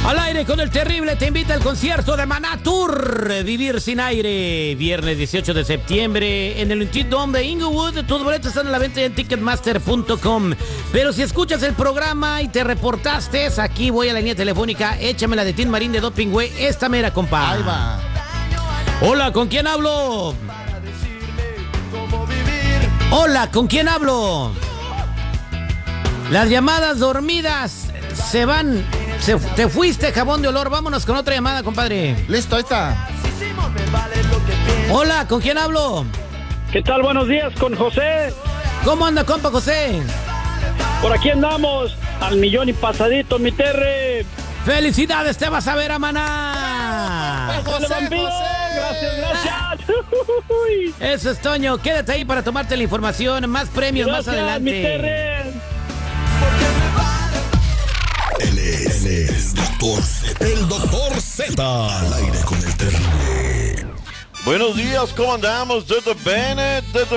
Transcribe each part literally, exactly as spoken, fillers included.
Al aire con el terrible te invita al concierto de Maná Tour, Vivir sin aire, viernes dieciocho de septiembre en el Intuit Dome de Inglewood. Tus boletos están a la venta en ticketmaster punto com. Pero si escuchas el programa y te reportaste, aquí voy a la línea telefónica, échame la de Tim Marín de Doping Way, esta mera, compa. Ahí va. Hola, ¿con quién hablo? Hola, ¿con quién hablo? Las llamadas dormidas se van. Se, te fuiste, jabón de olor. Vámonos con otra llamada, compadre. Listo, ahí está. Hola, ¿con quién hablo? ¿Qué tal? Buenos días, con José. ¿Cómo anda, compa José? Por aquí andamos, al millón y pasadito, mi Terry. ¡Felicidades! ¡Te vas a ver a Maná! José, José. Gracias, gracias. Eso es, Toño. Quédate ahí para tomarte la información. Más premios gracias, más adelante. Mi Terry. Él es, él es Doctor Z. El Doctor Z. Al aire con el terrible. Buenos días, ¿cómo andamos? Desde Bennett, desde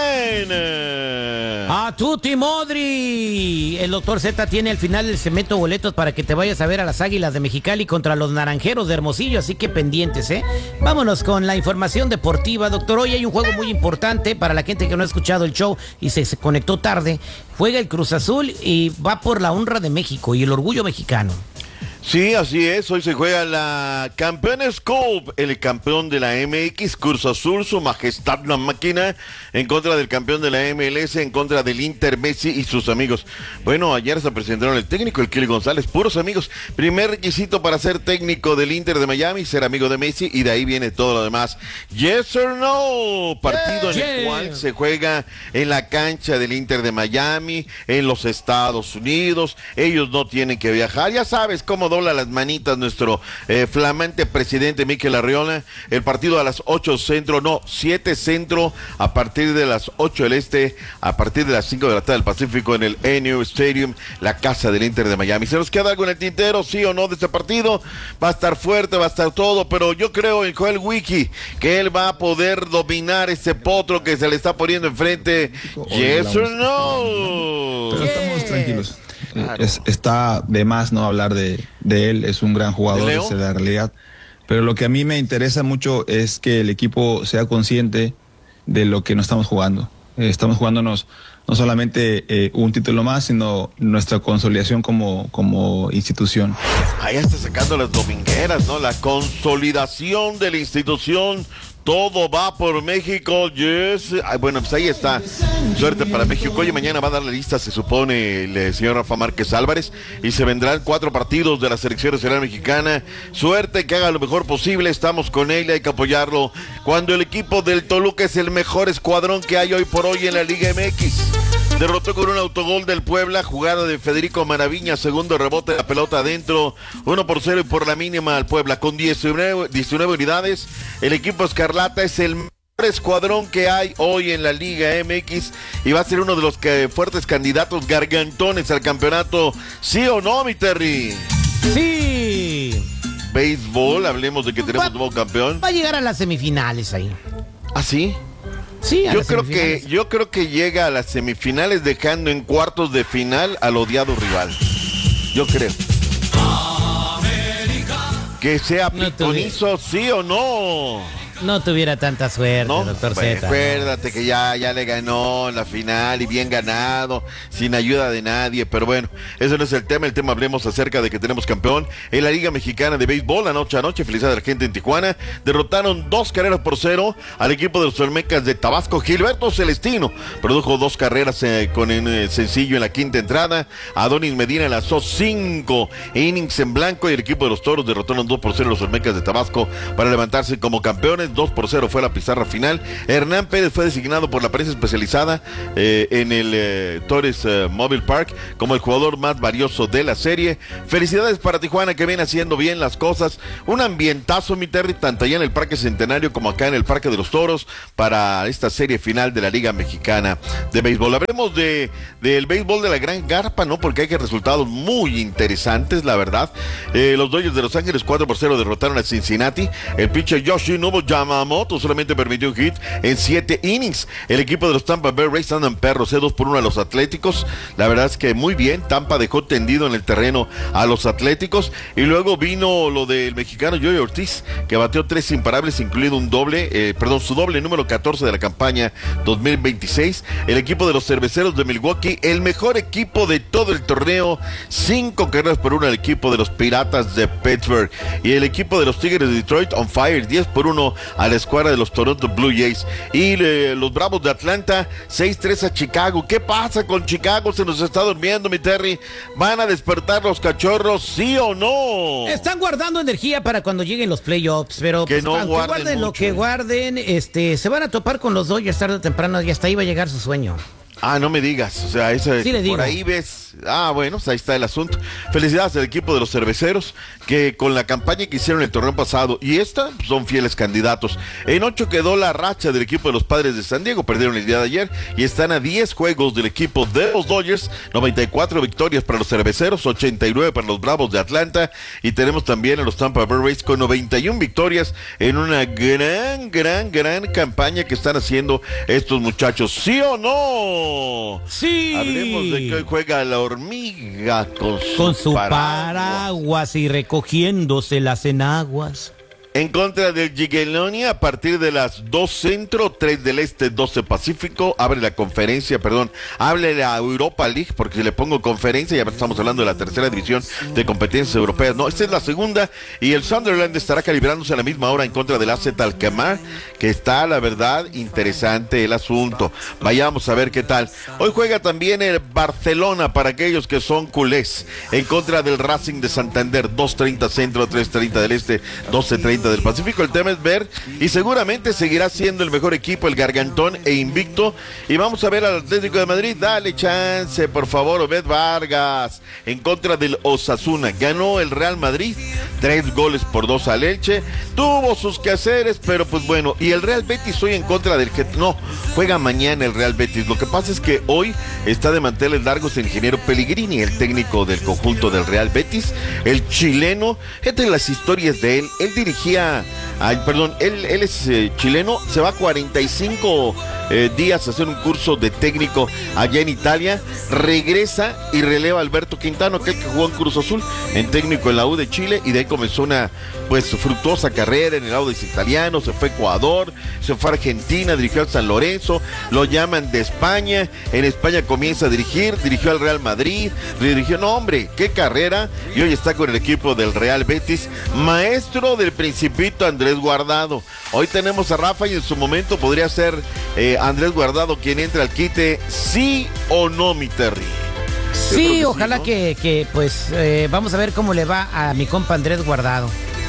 Bennett. A tutti modri. El Doctor Z tiene al final el cemento boletos para que te vayas a ver a las Águilas de Mexicali contra los Naranjeros de Hermosillo, así que pendientes, ¿eh? Vámonos con la información deportiva, doctor. Hoy hay un juego muy importante para la gente que no ha escuchado el show y se, se conectó tarde. Juega el Cruz Azul y va por la honra de México y el orgullo mexicano. Sí, así es, hoy se juega la Campeones Cup, el campeón de la M X, Cruz Azul, su majestad la máquina, en contra del campeón de la M L S, en contra del Inter, Messi y sus amigos. Bueno, ayer se presentaron el técnico, el Kili González, puros amigos. Primer requisito para ser técnico del Inter de Miami, ser amigo de Messi, y de ahí viene todo lo demás. Yes or no, partido yeah, en el yeah. cual se juega en la cancha del Inter de Miami, en los Estados Unidos. Ellos no tienen que viajar, ya sabes cómo dobla las manitas nuestro eh, flamante presidente Mikel Arriola. El partido a las ocho centro, no, siete centro, a partir de las ocho del este, a partir de las cinco de la tarde del Pacífico, en el N U Stadium, la casa del Inter de Miami. ¿Se nos queda algo en el tintero, sí o no, de este partido? Va a estar fuerte, va a estar todo, pero yo creo en Joel Wiki que él va a poder dominar este potro que se le está poniendo enfrente. Yes or no. Pero estamos tranquilos. Claro. Es, está de más no hablar de, de él, es un gran jugador, esa es la realidad. Pero lo que a mí me interesa mucho es que el equipo sea consciente de lo que nos estamos jugando. Eh, estamos jugándonos no solamente eh, un título más, sino nuestra consolidación como, como institución. Ahí está sacando las domingueras, ¿no? La consolidación de la institución. Todo va por México, yes. Ay, bueno, pues ahí está. Suerte para México. Hoy y mañana va a dar la lista, se supone, el señor Rafa Márquez Álvarez. Y se vendrán cuatro partidos de la selección nacional mexicana. Suerte, que haga lo mejor posible. Estamos con él, hay que apoyarlo. Cuando el equipo del Toluca es el mejor escuadrón que hay hoy por hoy en la Liga M X. Derrotó con un autogol del Puebla, jugada de Federico Maraviña, segundo rebote, la pelota adentro, uno por cero y por la mínima al Puebla. Con diecinueve, diecinueve unidades, el equipo Escarlata es el mejor escuadrón que hay hoy en la Liga M X y va a ser uno de los que, fuertes candidatos gargantones al campeonato. ¿Sí o no, mi Terry? Sí. Béisbol, hablemos de que tenemos va, un nuevo campeón. Va a llegar a las semifinales ahí. ¿Ah, sí? Sí, yo creo que yo creo que llega a las semifinales dejando en cuartos de final al odiado rival. Yo creo. Que sea pitonizo, sí o no. No tuviera tanta suerte, ¿no? Doctor bueno, Z. Acuérdate ¿no? que ya, ya le ganó en la final y bien ganado, sin ayuda de nadie, pero bueno, ese no es el tema. El tema, hablemos acerca de que tenemos campeón en la Liga Mexicana de Béisbol. Anoche anoche, felicidades a la gente en Tijuana, derrotaron dos carreras por cero al equipo de los Olmecas de Tabasco. Gilberto Celestino produjo dos carreras eh, con el eh, sencillo en la quinta entrada. Adonis Medina lanzó cinco innings en blanco y el equipo de los Toros derrotaron dos por cero a los Olmecas de Tabasco para levantarse como campeones. dos por cero fue la pizarra final. Hernán Pérez fue designado por la prensa especializada eh, en el eh, Torres eh, Mobile Park como el jugador más valioso de la serie. Felicidades para Tijuana, que viene haciendo bien las cosas. Un ambientazo, mi Terry, tanto allá en el Parque Centenario como acá en el Parque de los Toros para esta serie final de la Liga Mexicana de Béisbol. Hablemos de del béisbol de la Gran Garpa, ¿no? Porque hay que resultados muy interesantes, la verdad. Eh, los Dodgers de Los Ángeles cuatro por cero derrotaron a Cincinnati. El pitcher Yoshinobu Yamamoto Yamamoto solamente permitió un hit en siete innings. El equipo de los Tampa Bay Rays andan perros, dos por uno a los Atléticos. La verdad es que muy bien, Tampa dejó tendido en el terreno a los Atléticos. Y luego vino lo del mexicano Joey Ortiz, que bateó tres imparables, incluido un doble, eh, perdón, su doble número catorce de la campaña dos mil veintiséis. El equipo de los Cerveceros de Milwaukee, el mejor equipo de todo el torneo, cinco carreras por uno al equipo de los Piratas de Pittsburgh. Y el equipo de los Tigres de Detroit on fire, diez por uno a la escuadra de los Toronto Blue Jays. Y eh, los Bravos de Atlanta, seis tres a Chicago. ¿Qué pasa con Chicago? Se nos está durmiendo, mi Terry. ¿Van a despertar los cachorros, sí o no? Están guardando energía para cuando lleguen los playoffs, pero que pues, no aunque guarden, guarden mucho. lo que guarden, este, se van a topar con los Dodgers tarde o temprano y hasta ahí va a llegar su sueño. Ah, no me digas, o sea, ese, sí le digo. Por ahí ves, ah, bueno, pues ahí está el asunto. Felicidades al equipo de los Cerveceros, que con la campaña que hicieron el torneo pasado y esta, pues, son fieles candidatos. En ocho quedó la racha del equipo de los Padres de San Diego, perdieron el día de ayer y están a diez juegos del equipo de los Dodgers, noventa y cuatro victorias para los Cerveceros, ochenta y nueve para los Bravos de Atlanta, y tenemos también a los Tampa Bay Rays con noventa y una victorias en una gran, gran, gran campaña que están haciendo estos muchachos, ¿sí o no? Sí. Hablemos de que hoy juega la hormiga con su, con su paraguas. paraguas y recogiéndose las enaguas. En contra del Gigelonia, a partir de las dos centro, tres del este, doce pacífico, abre la conferencia, perdón, abre la Europa League, porque si le pongo conferencia, ya estamos hablando de la tercera división de competencias europeas. No, esta es la segunda, y el Sunderland estará calibrándose a la misma hora en contra del A Z Alkmaar, que está, la verdad, interesante el asunto. Vayamos a ver qué tal. Hoy juega también el Barcelona, para aquellos que son culés, en contra del Racing de Santander, dos treinta centro, tres treinta del este, doce treinta del Pacífico. El tema es ver, y seguramente seguirá siendo el mejor equipo, el Gargantón e invicto. Y vamos a ver al Atlético de Madrid. Dale chance, por favor, Obed Vargas, en contra del Osasuna. Ganó el Real Madrid, tres goles por dos al Elche. Tuvo sus quehaceres, pero pues bueno. Y el Real Betis hoy en contra del Get... No, juega mañana el Real Betis. Lo que pasa es que hoy está de manteles largos el ingeniero Pellegrini, el técnico del conjunto del Real Betis, el chileno. Entre las historias de él, él dirigía Ay, perdón, él, él es eh, chileno, se va cuarenta y cinco eh, días a hacer un curso de técnico allá en Italia, regresa y releva a Alberto Quintano, aquel que jugó en Cruz Azul, en técnico en la U de Chile, y de ahí comenzó una pues fructuosa carrera en el Audax italiano, se fue a Ecuador, se fue a Argentina, dirigió al San Lorenzo, lo llaman de España, en España comienza a dirigir, dirigió al Real Madrid, dirigió, no hombre, qué carrera, y hoy está con el equipo del Real Betis, maestro del Principito Andrés Guardado. Hoy tenemos a Rafa y en su momento podría ser eh, Andrés Guardado quien entre al quite, sí o no, mi Terry. Sí, ojalá sí, ¿no? que, que pues eh, vamos a ver cómo le va a mi compa Andrés Guardado.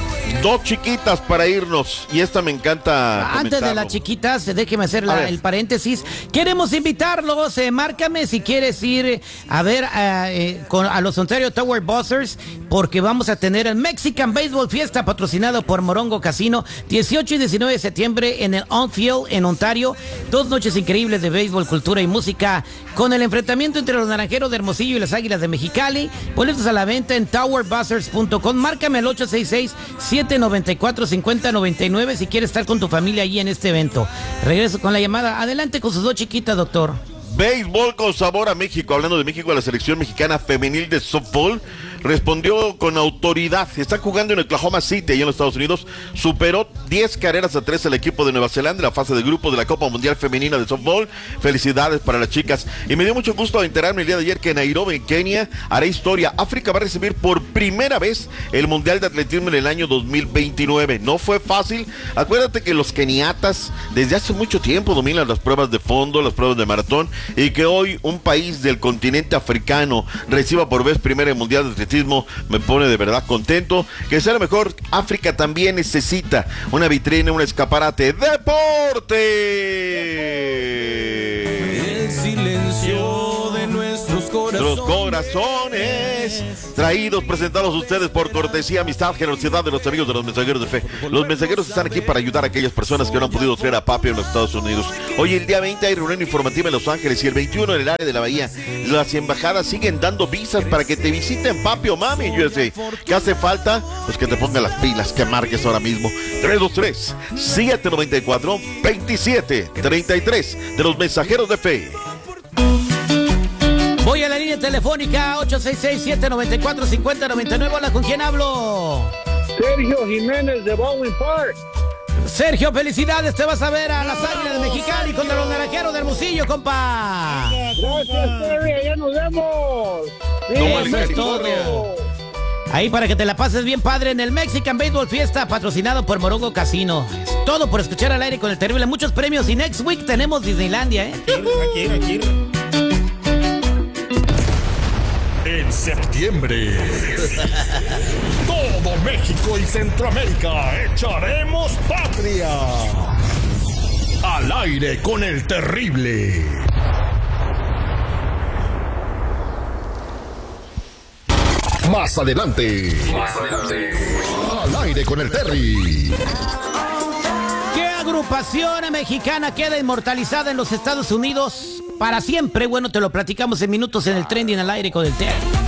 Dos chiquitas para irnos, y esta me encanta. Antes de las chiquitas, déjeme hacer la, el paréntesis. Queremos invitarlos, eh, márcame si quieres ir a ver a, eh, con, a los Ontario Tower Buzzers, porque vamos a tener el Mexican Baseball Fiesta patrocinado por Morongo Casino, dieciocho y diecinueve de septiembre en el On-Field en Ontario. Dos noches increíbles de béisbol, cultura y música, con el enfrentamiento entre los Naranjeros de Hermosillo y las Águilas de Mexicali. Boletos a la venta en tower buzzers punto com. Márcame al ocho seis seis, siete nueve cuatro, cinco cero nueve nueve si quieres estar con tu familia allí en este evento. Regreso con la llamada. Adelante con sus dos chiquitas, doctor. Béisbol con sabor a México. Hablando de México, la selección mexicana femenil de softball respondió con autoridad. Está jugando en Oklahoma City, allá en los Estados Unidos. Superó diez carreras a tres al equipo de Nueva Zelanda en la fase de grupo de la Copa Mundial Femenina de Softball. Felicidades para las chicas. Y me dio mucho gusto enterarme el día de ayer que en Nairobi, en Kenia, hará historia. África va a recibir por primera vez el Mundial de Atletismo en el año dos mil veintinueve. No fue fácil. Acuérdate que los keniatas desde hace mucho tiempo dominan las pruebas de fondo, las pruebas de maratón, y que hoy un país del continente africano reciba por vez primera el Mundial de Atletismo me pone de verdad contento. Que sea lo mejor. África también necesita una vitrina, un escaparate. ¡Deporte! El silencio de nuestros corazones. corazones. Traídos, presentados ustedes por cortesía, amistad, generosidad de los amigos de los mensajeros de fe. Los mensajeros están aquí para ayudar a aquellas personas que no han podido traer a papi en los Estados Unidos. Hoy, el día veinte, hay reunión informativa en Los Ángeles y el veintiuno en el área de la Bahía. Las embajadas siguen dando visas para que te visiten papi o mami en U S A. ¿Qué hace falta? Pues que te pongan las pilas, que marques ahora mismo. tres dos tres, siete nueve cuatro, dos siete tres tres de los mensajeros de fe. Voy a la línea telefónica ocho seis seis, siete nueve cuatro, cinco cero nueve nueve. Hola, ¿con quién hablo? Sergio Jiménez de Baldwin Park. Sergio, felicidades, te vas a ver a las Águilas de Mexicali contra los Naranjeros de Hermosillo, compa. Gracias, Terry, allá nos vemos. Sí, No, Eso es todo. Ahí para que te la pases bien padre en el Mexican Baseball Fiesta, patrocinado por Morongo Casino. Es todo por escuchar al aire con el terrible. Muchos premios y next week tenemos Disneylandia, ¿eh? Aquí, aquí. En septiembre, todo México y Centroamérica echaremos patria. Al aire con el terrible. Más adelante. Más adelante. Al aire con el Terry. ¿Qué agrupación mexicana queda inmortalizada en los Estados Unidos para siempre? Bueno, te lo platicamos en minutos en el Trending al aire con el Terry.